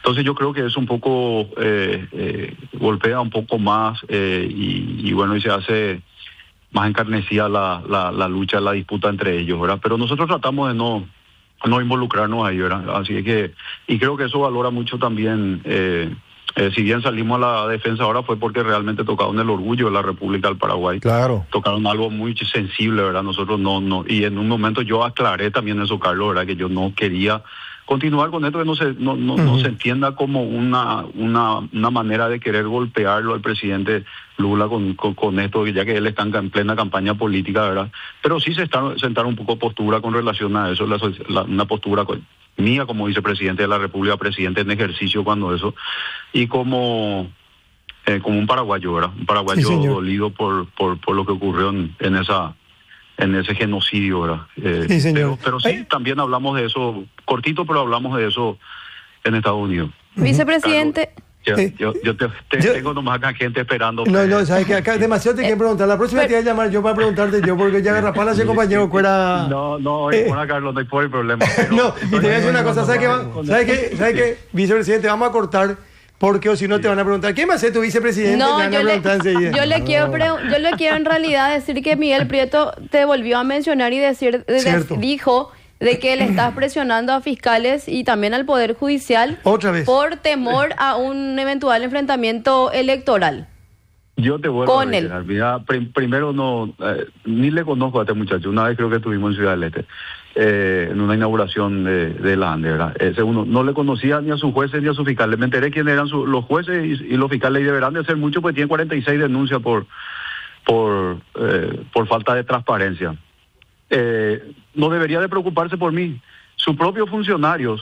Entonces yo creo que es un poco, golpea un poco más y bueno, y se hace más encarnecida la lucha, la disputa entre ellos, ¿verdad? Pero nosotros tratamos de no involucrarnos ahí, ¿verdad? Así que, y creo que eso valora mucho también, si bien salimos a la defensa ahora fue porque realmente tocaron el orgullo de la República del Paraguay. Claro. Tocaron algo muy sensible, ¿verdad? Nosotros no, y en un momento yo aclaré también eso, Carlos, ¿verdad? Que yo no quería continuar con esto, que no se entienda como una manera de querer golpearlo al presidente Lula con esto, ya que él está en plena campaña política, ¿verdad? Pero sí sentaron un poco postura con relación a eso, una postura mía como vicepresidente de la República, presidente en ejercicio cuando eso, y como un paraguayo, ¿verdad? Un paraguayo Sí, dolido por lo que ocurrió en ese genocidio, ¿verdad? Sí, señor. Pero sí, también hablamos de eso, cortito, pero hablamos de eso en Estados Unidos. Vicepresidente. Carlos, yo tengo nomás acá gente esperando. No, sabes que acá demasiado te quieren preguntar. La próxima te voy a llamar yo para preguntarte yo, porque ya Garrafal hace compañero fuera. No, Carlos, no hay por el problema. No, y te voy a decir una cosa, ¿sabes qué, vicepresidente? Vamos a cortar. Porque o si no te van a preguntar, ¿qué más hace tu vicepresidente? No, yo le quiero en realidad decir que Miguel Prieto te volvió a mencionar y dijo de que le estás presionando a fiscales y también al Poder Judicial otra vez por temor a un eventual enfrentamiento electoral. Yo te vuelvo a mencionar. Mira, primero ni le conozco a este muchacho. Una vez creo que estuvimos en Ciudad del Este, en una inauguración de la ANDE, ¿verdad? Segundo, no le conocía ni a sus jueces ni a sus fiscales. Me enteré quién eran los jueces y los fiscales, y deberán de hacer mucho, porque tienen 46 denuncias por falta de transparencia. No debería de preocuparse por mí. Sus propios funcionarios,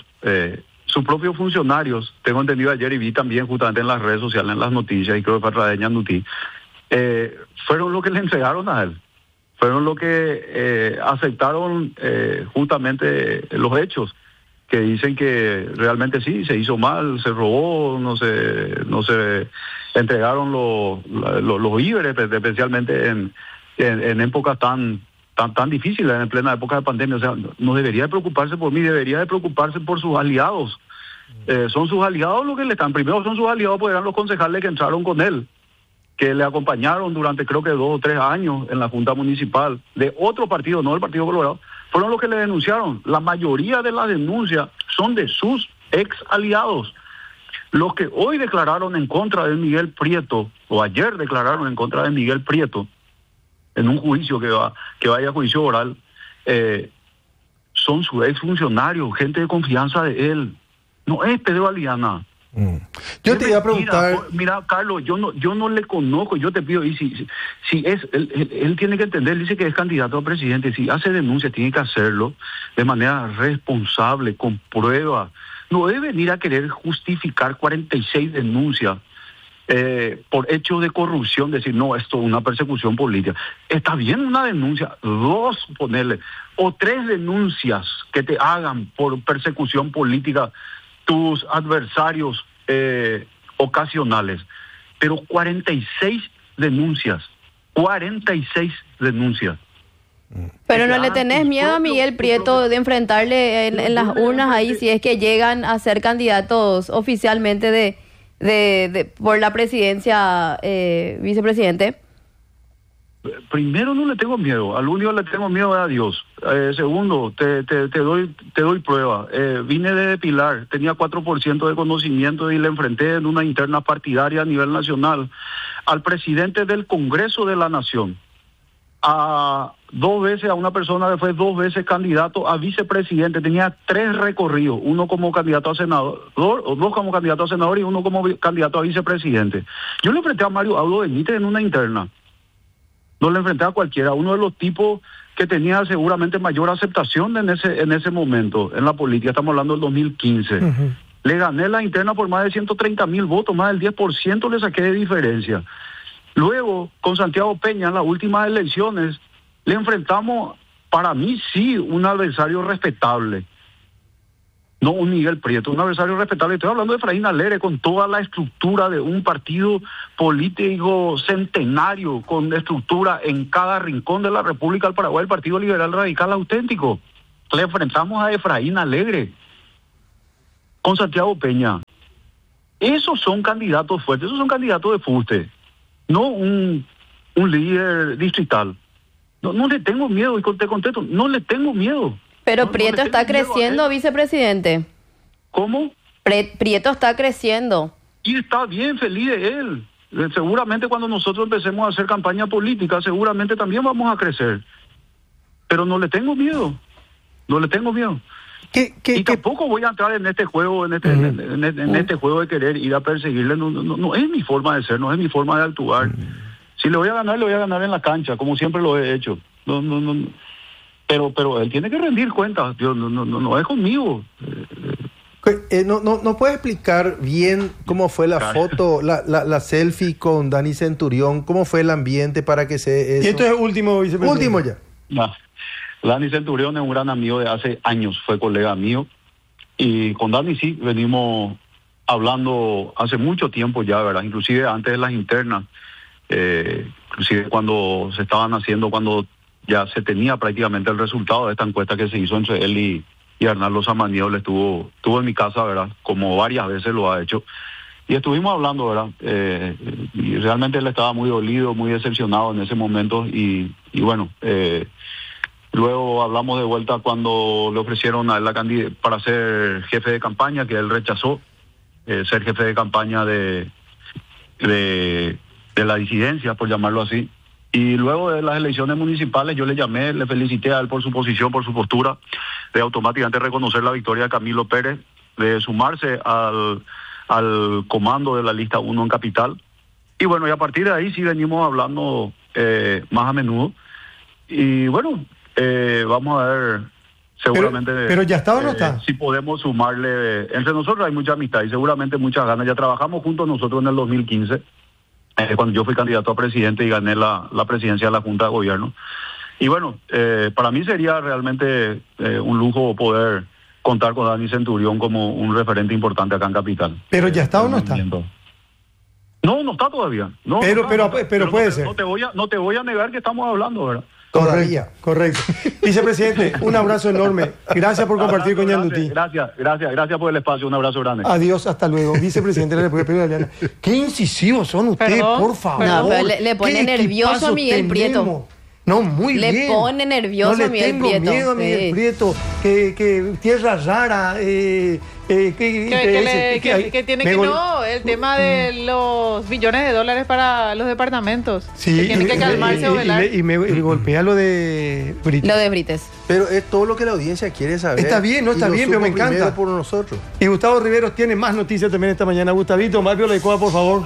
tengo entendido ayer y vi también justamente en las redes sociales, en las noticias, y creo que fue a través de Ñandutí, fueron los que le entregaron a él. Fueron los que aceptaron justamente los hechos, que dicen que realmente sí, se hizo mal, se robó, no se entregaron los víveres, especialmente en épocas tan difíciles, en plena época de pandemia. O sea, no debería de preocuparse por mí, debería de preocuparse por sus aliados. Son sus aliados los que le están, primero son sus aliados, porque eran los concejales que entraron con él, que le acompañaron durante creo que 2 o 3 años en la Junta Municipal, de otro partido, no del Partido Colorado, fueron los que le denunciaron. La mayoría de las denuncias son de sus ex aliados. Los que hoy declararon en contra de Miguel Prieto, o ayer declararon en contra de Miguel Prieto, en un juicio que vaya a juicio oral, son sus ex funcionarios, gente de confianza de él. No es Pedro Aliana. Yo te iba a preguntar. Mira, Carlos, yo no le conozco. Yo te pido, y si es él tiene que entender, dice que es candidato a presidente. Si hace denuncia, tiene que hacerlo de manera responsable, con pruebas. No debe venir a querer justificar 46 denuncias por hechos de corrupción, decir, no, esto es una persecución política. Está bien una denuncia, 2 ponerle, o 3 denuncias que te hagan por persecución política tus adversarios ocasionales, pero 46 denuncias. Pero no le tenés miedo a Miguel Prieto de enfrentarle en las urnas ahí, si es que llegan a ser candidatos oficialmente por la presidencia, vicepresidente? Primero, no le tengo miedo. Al único le tengo miedo es a Dios. Segundo, te doy prueba. Vine de Pilar, tenía 4% de conocimiento y le enfrenté en una interna partidaria a nivel nacional al presidente del Congreso de la Nación, a una persona que fue 2 veces candidato a vicepresidente. Tenía 3 recorridos, uno como candidato a senador, o 2 como candidato a senador y uno como candidato a vicepresidente. Yo le enfrenté a Mario Audo Benítez en una interna. No le enfrenté a cualquiera, uno de los tipos que tenía seguramente mayor aceptación en ese momento en la política. Estamos hablando del 2015. Le gané la interna por más de 130,000 votos, más del 10% le saqué de diferencia. Luego, con Santiago Peña, en las últimas elecciones, le enfrentamos, para mí sí, un adversario respetable. No un Miguel Prieto, un adversario respetable. Estoy hablando de Efraín Alegre, con toda la estructura de un partido político centenario, con estructura en cada rincón de la República del Paraguay, el Partido Liberal Radical Auténtico. Le enfrentamos a Efraín Alegre, con Santiago Peña. Esos son candidatos fuertes, esos son candidatos de fuste, no un líder distrital. No le tengo miedo, y te contesto, no le tengo miedo. Pero Prieto está creciendo, vicepresidente. ¿Cómo? Prieto está creciendo. Y está bien, feliz de él. Seguramente cuando nosotros empecemos a hacer campaña política, seguramente también vamos a crecer. Pero no le tengo miedo. No le tengo miedo. Y tampoco voy a entrar en este juego, en este juego de querer ir a perseguirle. No es mi forma de ser, no es mi forma de actuar. Si le voy a ganar en la cancha, como siempre lo he hecho. Pero él tiene que rendir cuentas. No es conmigo. ¿No puede explicar bien cómo fue la foto, la selfie con Dani Centurión? ¿Cómo fue el ambiente para que se... Y esto es último, vicepresidente. Último ya. No. Dani Centurión es un gran amigo de hace años, fue colega mío. Y con Dani sí venimos hablando hace mucho tiempo ya, ¿verdad? Inclusive antes de las internas. Inclusive cuando se estaban haciendo, cuando ya se tenía prácticamente el resultado de esta encuesta que se hizo entre él y Arnaldo Samaniego. Él estuvo en mi casa, ¿verdad? Como varias veces lo ha hecho. Y estuvimos hablando, ¿verdad? Y realmente él estaba muy dolido, muy decepcionado en ese momento. Y bueno, luego hablamos de vuelta cuando le ofrecieron a él para ser jefe de campaña, que él rechazó ser jefe de campaña de la disidencia, por llamarlo así. Y luego de las elecciones municipales yo le llamé, le felicité a él por su posición, por su postura, de automáticamente reconocer la victoria de Camilo Pérez, de sumarse al comando de la lista 1 en Capital. Y bueno, y a partir de ahí sí venimos hablando más a menudo. Y bueno, vamos a ver seguramente... Pero ya está o no está. Si podemos sumarle... Entre nosotros hay mucha amistad y seguramente muchas ganas. Ya trabajamos juntos nosotros en el 2015. Cuando yo fui candidato a presidente y gané la presidencia de la Junta de Gobierno. Y bueno, para mí sería realmente un lujo poder contar con Dani Centurión como un referente importante acá en Capital. ¿Pero ya está o no está? No está todavía. Pero puede ser. No te voy a negar que estamos hablando, ¿verdad? Todavía. Correcto. Vicepresidente, un abrazo enorme. Gracias por compartir con Ñandutí. Gracias por el espacio. Un abrazo grande. Adiós, hasta luego. Vicepresidente de la República Italiana. Qué incisivos son ustedes, por favor. No, pero le pone nervioso a Miguel Prieto. No, muy bien. Le pone nervioso a Miguel Prieto. No le tengo miedo a Miguel Prieto. Que tierra rara. El tema de los billones de dólares para los departamentos. Sí. Que tiene que calmarse o velar. Y me golpea lo de Brites. Lo de Brites. Pero es todo lo que la audiencia quiere saber. Está bien, pero me encanta. Por nosotros. Y Gustavo Riveros tiene más noticias también esta mañana. Gustavito, más viola de Coa, por favor.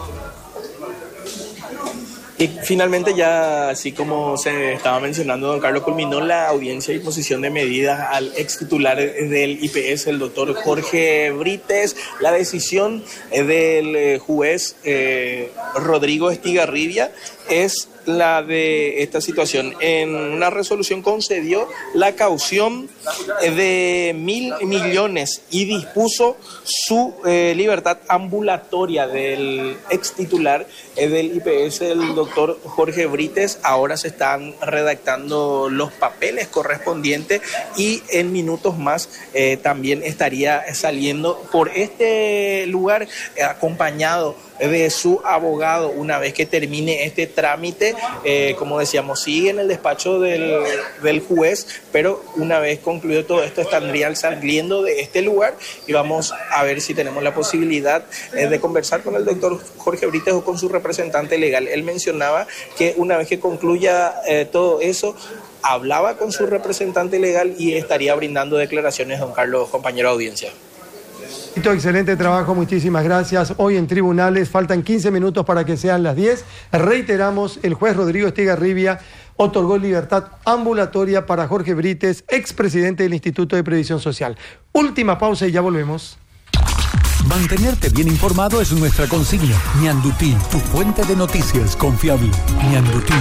Y finalmente ya, así como se estaba mencionando, don Carlos, culminó la audiencia de imposición de medidas al ex titular del IPS, el doctor Jorge Brites. La decisión del juez Rodrigo Estigarribia es la de esta situación. En una resolución concedió la caución de 1.000 millones y dispuso su libertad ambulatoria del ex titular del IPS, el doctor Jorge Brites. Ahora se están redactando los papeles correspondientes y en minutos más también estaría saliendo por este lugar acompañado de su abogado. Una vez que termine este trámite, como decíamos, sigue en el despacho del juez, pero una vez concluido todo esto estarían saliendo de este lugar y vamos a ver si tenemos la posibilidad de conversar con el doctor Jorge Brites o con su representante legal. Él mencionaba que una vez que concluya todo eso, hablaba con su representante legal y estaría brindando declaraciones, don Carlos, compañero de audiencia. Excelente trabajo, muchísimas gracias. Hoy en tribunales faltan 15 minutos para que sean las 10. Reiteramos, el juez Rodrigo Estigarribia otorgó libertad ambulatoria para Jorge Brites, expresidente del Instituto de Previsión Social. Última pausa y ya volvemos. Mantenerte bien informado es nuestra consigna. Ñandutí, tu fuente de noticias confiable. Ñandutí.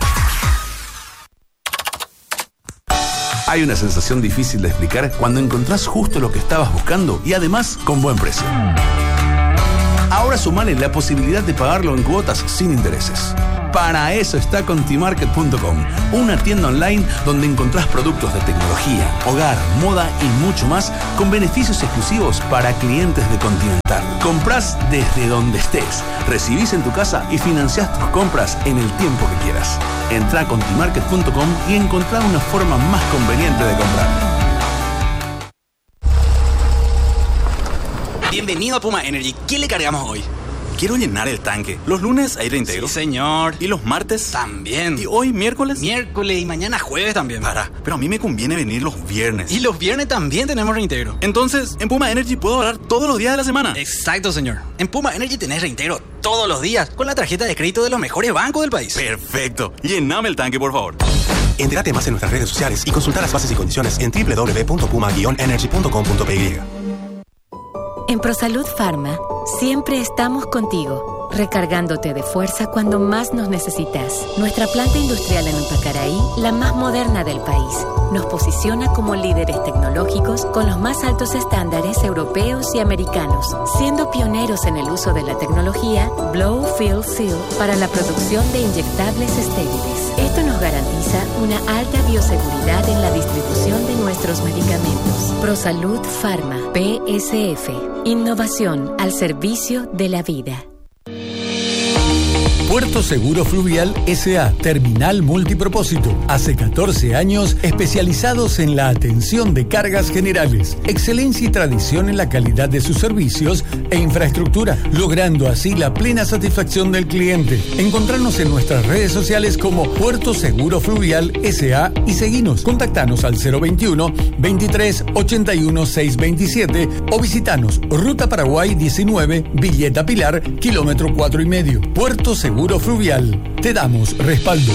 Hay una sensación difícil de explicar cuando encontrás justo lo que estabas buscando y además con buen precio. Ahora sumale la posibilidad de pagarlo en cuotas sin intereses. Para eso está Contimarket.com, una tienda online donde encontrás productos de tecnología, hogar, moda y mucho más con beneficios exclusivos para clientes de Continental. Comprás desde donde estés, recibís en tu casa y financiás tus compras en el tiempo que quieras. Entrá a Contimarket.com y encontrá una forma más conveniente de comprar. Bienvenido a Puma Energy. ¿Qué le cargamos hoy? Quiero llenar el tanque. Los lunes hay reintegro. Sí, señor. ¿Y los martes? También. ¿Y hoy miércoles? Miércoles y mañana jueves también. Pero a mí me conviene venir los viernes. Y los viernes también tenemos reintegro. Entonces, en Puma Energy puedo ahorrar todos los días de la semana. Exacto, señor. En Puma Energy tenés reintegro todos los días con la tarjeta de crédito de los mejores bancos del país. Perfecto. Llename el tanque, por favor. Entérate más en nuestras redes sociales y consulta las bases y condiciones en www.puma-energy.com.py. En ProSalud Pharma, siempre estamos contigo, recargándote de fuerza cuando más nos necesitas. Nuestra planta industrial en Umpacaraí, la más moderna del país, nos posiciona como líderes tecnológicos con los más altos estándares europeos y americanos, siendo pioneros en el uso de la tecnología Blow Fill Seal para la producción de inyectables estériles. Esto nos garantiza una alta bioseguridad en la distribución de nuestros medicamentos. ProSalud Pharma, PSF. Innovación al servicio de la vida. Puerto Seguro Fluvial S.A. Terminal Multipropósito. Hace 14 años especializados en la atención de cargas generales. Excelencia y tradición en la calidad de sus servicios e infraestructura, logrando así la plena satisfacción del cliente. Encontrarnos en nuestras redes sociales como Puerto Seguro Fluvial S.A. y seguinos. Contactanos al 021 23 81 627 o visitanos Ruta Paraguay 19, Villeta Pilar, kilómetro 4,5. Puerto Seguro Fluvial. Te damos respaldo.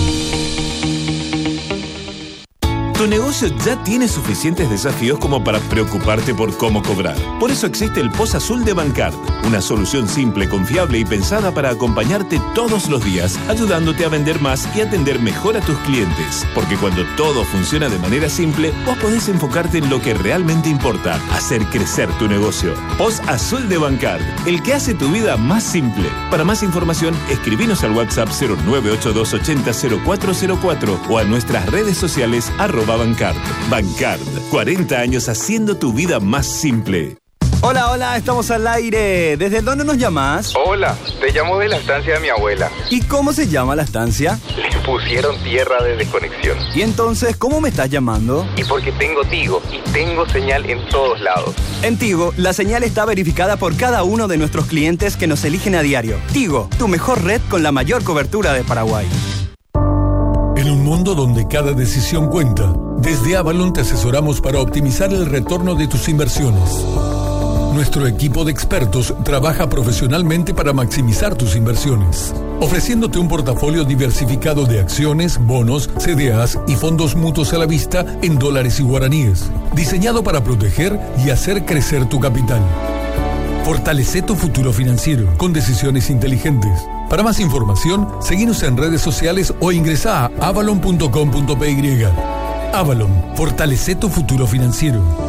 Tu negocio ya tiene suficientes desafíos como para preocuparte por cómo cobrar. Por eso existe el POS Azul de Bancard, una solución simple, confiable y pensada para acompañarte todos los días, ayudándote a vender más y atender mejor a tus clientes. Porque cuando todo funciona de manera simple, vos podés enfocarte en lo que realmente importa, hacer crecer tu negocio. POS Azul de Bancard, el que hace tu vida más simple. Para más información, escribinos al WhatsApp 0982 80 0404 o a nuestras redes sociales @Bancard. Bancard, 40 años haciendo tu vida más simple. Hola, estamos al aire. ¿Desde dónde nos llamas? Hola, te llamo de la estancia de mi abuela. ¿Y cómo se llama la estancia? Le pusieron tierra de desconexión. ¿Y entonces cómo me estás llamando? Y porque tengo Tigo y tengo señal en todos lados. En Tigo, la señal está verificada por cada uno de nuestros clientes que nos eligen a diario. Tigo, tu mejor red con la mayor cobertura de Paraguay. En un mundo donde cada decisión cuenta, desde Avalon te asesoramos para optimizar el retorno de tus inversiones. Nuestro equipo de expertos trabaja profesionalmente para maximizar tus inversiones, ofreciéndote un portafolio diversificado de acciones, bonos, CDAs y fondos mutuos a la vista en dólares y guaraníes, diseñado para proteger y hacer crecer tu capital. Fortalece tu futuro financiero con decisiones inteligentes. Para más información, seguinos en redes sociales o ingresá a avalon.com.py. Avalon, fortalece tu futuro financiero.